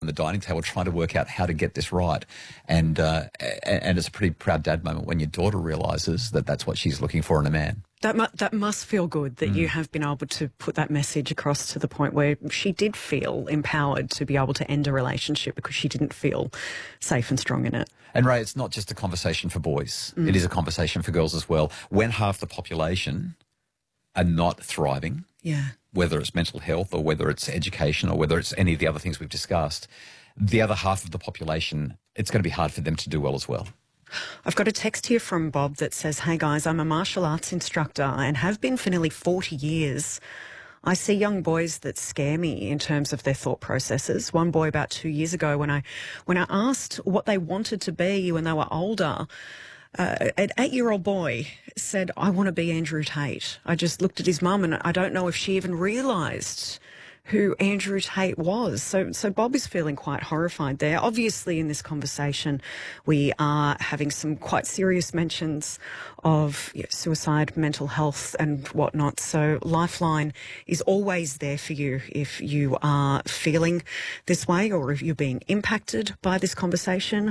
the dining table trying to work out how to get this right. And it's a pretty proud dad moment when your daughter realises that that's what she's looking for in a man. That must feel good that you have been able to put that message across to the point where she did feel empowered to be able to end a relationship because she didn't feel safe and strong in it. And Ray, it's not just a conversation for boys. It is a conversation for girls as well. When half the population are not thriving, whether it's mental health or whether it's education or whether it's any of the other things we've discussed, the other half of the population, it's going to be hard for them to do well as well. I've got a text here from Bob that says, "Hey guys, I'm a martial arts instructor and have been for nearly 40 years. I see young boys that scare me in terms of their thought processes. One boy about 2 years ago when I asked what they wanted to be when they were older, an 8-year-old boy said, 'I want to be Andrew Tate.' I just looked at his mum and I don't know if she even realised who Andrew Tate was." So Bob is feeling quite horrified there. Obviously, in this conversation, we are having some quite serious mentions of suicide, mental health and whatnot. So Lifeline is always there for you if you are feeling this way or if you're being impacted by this conversation.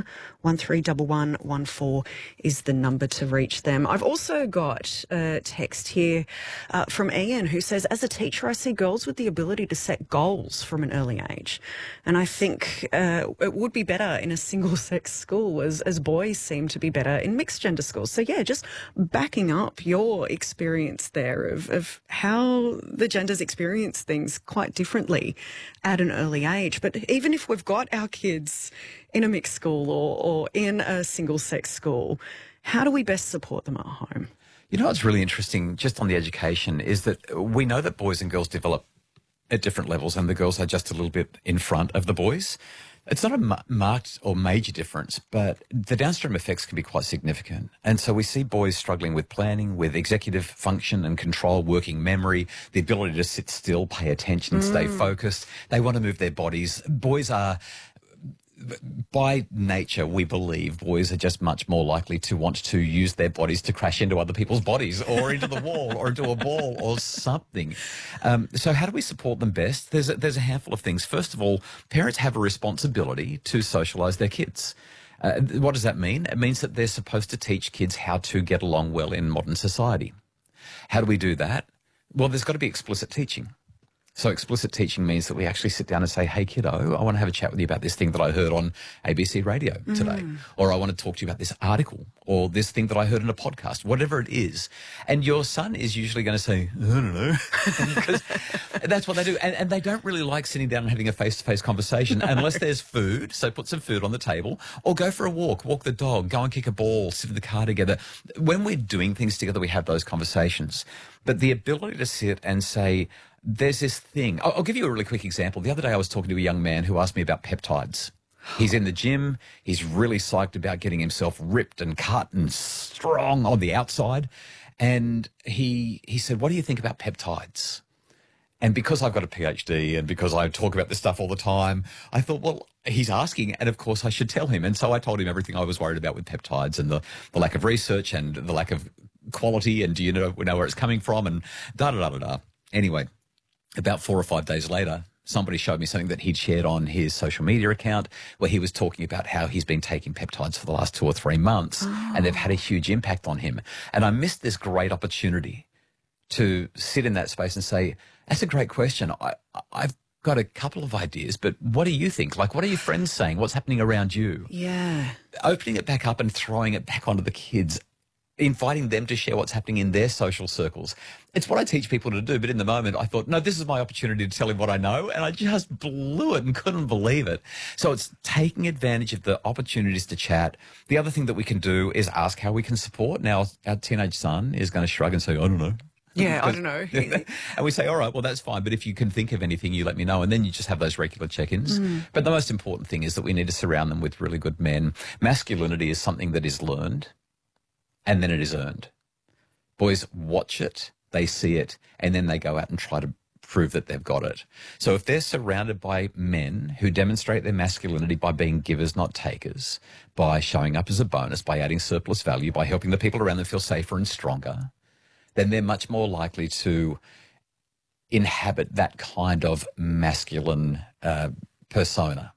131114 is the number to reach them. I've also got a text here from Ian who says, "As a teacher, I see girls with the ability to set goals from an early age. And I think it would be better in a single-sex school as boys seem to be better in mixed-gender schools." So, yeah, just backing up your experience there of how the genders experience things quite differently at an early age. But even if we've got our kids in a mixed school or in a single-sex school, how do we best support them at home? You know what's really interesting, just on the education, is that we know that boys and girls develop at different levels, and the girls are just a little bit in front of the boys. It's not a marked or major difference, but the downstream effects can be quite significant. And so we see boys struggling with planning, with executive function and control, working memory, the ability to sit still, pay attention, stay focused. They want to move their bodies. Boys are... By nature, we believe boys are just much more likely to want to use their bodies to crash into other people's bodies or into the wall or into a ball or something. So how do we support them best? There's a handful of things. First of all, parents have a responsibility to socialise their kids. What does that mean? It means that they're supposed to teach kids how to get along well in modern society. How do we do that? Well, there's got to be explicit teaching. So explicit teaching means that we actually sit down and say, "Hey, kiddo, I want to have a chat with you about this thing that I heard on ABC radio today. Or I want to talk to you about this article or this thing that I heard in a podcast," whatever it is. And your son is usually going to say, "I don't know," because that's what they do. And they don't really like sitting down and having a face-to-face conversation unless there's food. So put some food on the table or go for a walk the dog, go and kick a ball, sit in the car together. When we're doing things together, we have those conversations. But the ability to sit and say, there's this thing. I'll give you a really quick example. The other day I was talking to a young man who asked me about peptides. He's in the gym. He's really psyched about getting himself ripped and cut and strong on the outside. And he said, "What do you think about peptides?" And because I've got a PhD and because I talk about this stuff all the time, I thought, well, he's asking, and of course I should tell him. And so I told him everything I was worried about with peptides and the lack of research and the lack of quality and do you know where it's coming from and da-da-da-da-da. Anyway, about 4 or 5 days later, somebody showed me something that he'd shared on his social media account where he was talking about how he's been taking peptides for the last 2 or 3 months and they've had a huge impact on him. And I missed this great opportunity to sit in that space and say, "That's a great question. I've got a couple of ideas, but what do you think? Like, what are your friends saying? What's happening around you?" Yeah. Opening it back up and throwing it back onto the kids, inviting them to share what's happening in their social circles. It's what I teach people to do, but in the moment I thought, no, this is my opportunity to tell him what I know, and I just blew it and couldn't believe it. So it's taking advantage of the opportunities to chat. The other thing that we can do is ask how we can support. Now, our teenage son is going to shrug and say, "I don't know." Yeah, I don't know. And we say, all right, well, that's fine. But if you can think of anything, you let me know. And then you just have those regular check-ins. But the most important thing is that we need to surround them with really good men. Masculinity is something that is learned and then it is earned. Boys watch it, they see it, and then they go out and try to prove that they've got it. So if they're surrounded by men who demonstrate their masculinity by being givers, not takers, by showing up as a bonus, by adding surplus value, by helping the people around them feel safer and stronger, then they're much more likely to inhabit that kind of masculine persona.